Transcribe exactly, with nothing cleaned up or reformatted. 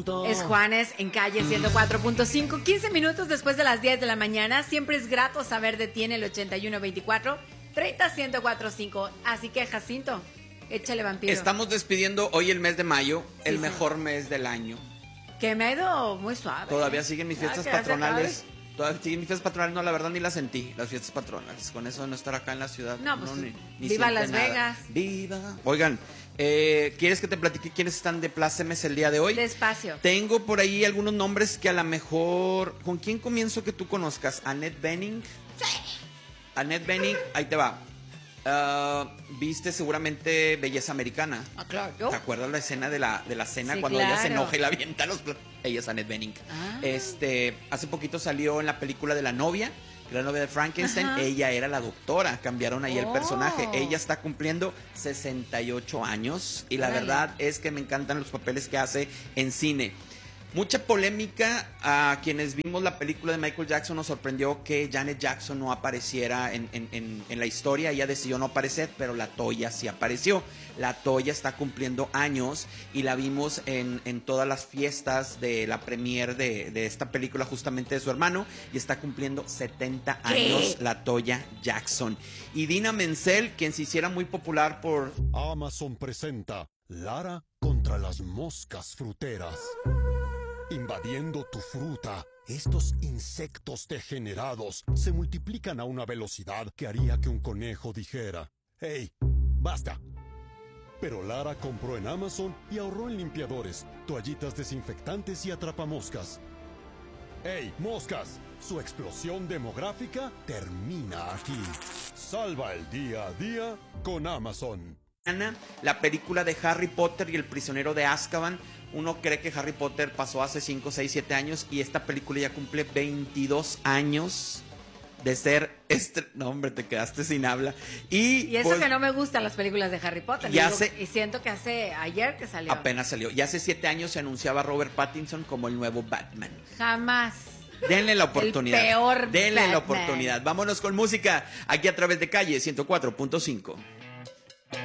punto. Es Juanes en calle ciento cuatro punto cinco. quince minutos después de las diez de la mañana. Siempre es grato saber de ti en el ochenta y uno veinticuatro treinta ciento cuatro punto cinco. Así que, Jacinto, échale vampiro. Estamos despidiendo hoy el mes de mayo, Sí, el sí. mejor mes del año. Que me ha ido muy suave. Todavía siguen mis Ya fiestas que ya se patronales. acabe. Todavía siguen mis fiestas patronales. No, la verdad ni las sentí, las fiestas patronales. Con eso de no estar acá en la ciudad. No, pues, ni- ni viva siente Las nada. Vegas. Viva. Oigan, eh, ¿quieres que te platique quiénes están de plácemes el día de hoy? Despacio. Tengo por ahí algunos nombres que a lo mejor... ¿Con quién comienzo que tú conozcas? ¿Annette Bening? Sí. Annette Bening, ahí te va. Ah, Viste seguramente Belleza Americana. Ah, claro. ¿Te acuerdas la escena de la, de la cena Sí, cuando ella se claro. enoja y la avienta a los platos? Ella es Annette Bening. Ah. Este, hace poquito salió en la película de La Novia, que era la novia de Frankenstein. Ajá. Ella era la doctora, cambiaron ahí el Oh. personaje. Ella está cumpliendo sesenta y ocho años y la Órale. verdad es que me encantan los papeles que hace en cine. Mucha polémica. A quienes vimos la película de Michael Jackson nos sorprendió que Janet Jackson no apareciera en, en, en, en la historia. Ella decidió no aparecer, pero la Toya sí apareció. La Toya está cumpliendo años y la vimos en, en todas las fiestas de la premiere de, de esta película, justamente de su hermano, y está cumpliendo setenta años la Toya Jackson. Y Dina Menzel, quien se hiciera muy popular por... Amazon presenta Lara contra las moscas fruteras. Invadiendo tu fruta, estos insectos degenerados se multiplican a una velocidad que haría que un conejo dijera: ¡Hey, basta! Pero Lara compró en Amazon y ahorró en limpiadores, toallitas desinfectantes y atrapamoscas. ¡Hey, moscas! Su explosión demográfica termina aquí. Salva el día a día con Amazon. La película de Harry Potter y el prisionero de Azkaban. Uno cree que Harry Potter pasó hace cinco, seis, siete años y esta película ya cumple veintidós años de ser... Estre... No, hombre, te quedaste sin habla. Y, Y eso pues, que no me gustan las películas de Harry Potter. Ya digo, sé- Y siento que hace ayer que salió. apenas salió. Y hace siete años se anunciaba Robert Pattinson como el nuevo Batman. Jamás. Denle la oportunidad. peor Denle la Batman. oportunidad. Vámonos con música aquí a través de Calle ciento cuatro punto cinco.